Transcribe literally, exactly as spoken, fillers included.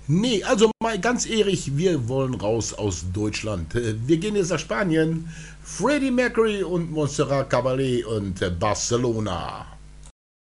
Nee, also mal ganz ehrlich, wir wollen raus aus Deutschland. Äh, Wir gehen jetzt nach Spanien. Freddie Mercury und Montserrat Caballé und äh, Barcelona.